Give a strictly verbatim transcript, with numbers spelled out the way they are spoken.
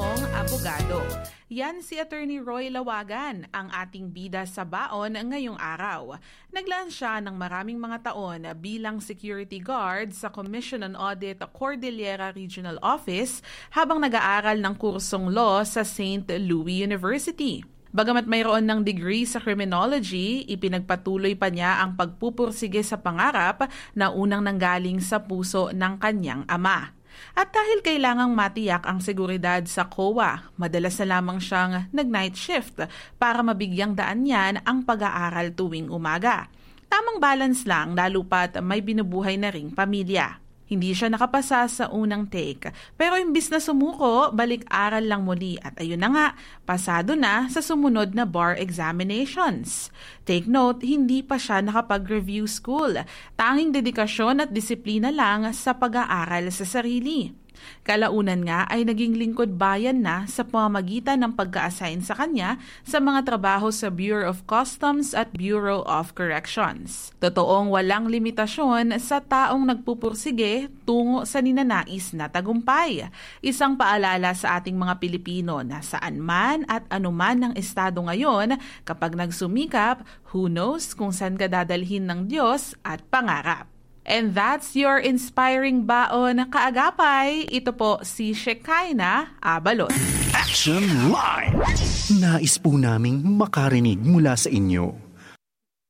rehistrong abogado. Yan si Attorney Roy Lawagan, ang ating bida sa baon ngayong araw. Naglaan siya ng maraming mga taon bilang security guard sa Commission on Audit Cordillera Regional Office habang nag-aaral ng kursong law sa Saint Louis University. Bagamat mayroon ng degree sa criminology, ipinagpatuloy pa niya ang pagpupursige sa pangarap na unang nanggaling sa puso ng kanyang ama. At dahil kailangang matiyak ang seguridad sa C O A, madalas na lamang siyang nag-night shift para mabigyang daan niyan ang pag-aaral tuwing umaga. Tamang balance lang lalo pat may binubuhay na ring pamilya. Hindi siya nakapasa sa unang take, pero imbis na sumuko, balik-aral lang muli at ayun na nga, pasado na sa sumunod na bar examinations. Take note, hindi pa siya nakapag-review school. Tanging dedikasyon at disiplina lang sa pag-aaral sa sarili. Kalaunan nga ay naging lingkod bayan na sa pamamagitan ng pagka-assign sa kanya sa mga trabaho sa Bureau of Customs at Bureau of Corrections. Totoong walang limitasyon sa taong nagpupursige tungo sa ninanais na tagumpay. Isang paalala sa ating mga Pilipino na saan man at anuman ng estado ngayon, kapag nagsumikap, who knows kung saan ka dadalhin ng Diyos at pangarap. And that's your inspiring baon kaagapay. Ito po si Shekinah Abalon. Action Line! Nais po naming makarinig mula sa inyo.